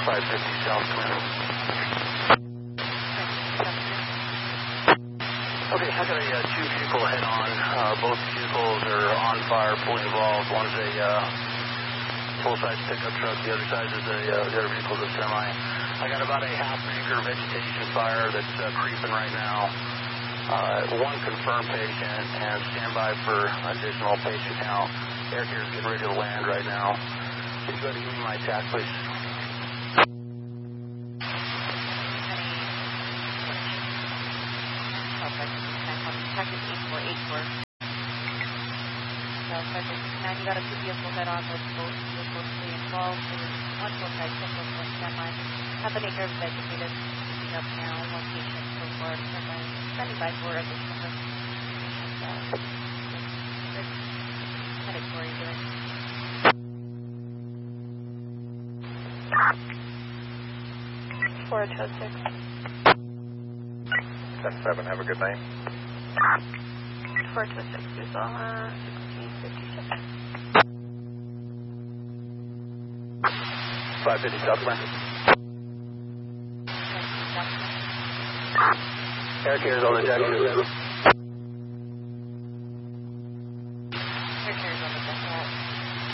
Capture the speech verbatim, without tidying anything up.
five fifty South Command. Okay, I got a uh, two vehicle head on. Uh, both vehicles are on fire, fully involved. One's a uh, full-size pickup truck. The other side is a, uh, the other vehicle is a semi. I got about a half acre vegetation fire that's uh, creeping right now. Uh, one confirmed patient and stand by for additional patient count. Air here is getting ready to land right now. Can you go ahead and give me my attack, please? Package eight four eight four. So, Package nine, you got a two vehicle head on with both vehicles fully involved. There was one full-size pickup, one semi. Half an acre of vegetated, picking up now, one patient so far, semi, standing by for additional patients. Uh, it's headed for you there. four two six. ten seven, have a good night. four two six, you saw uh, sixteen fifty-six. five fifty South Command. Air carriers on the deck.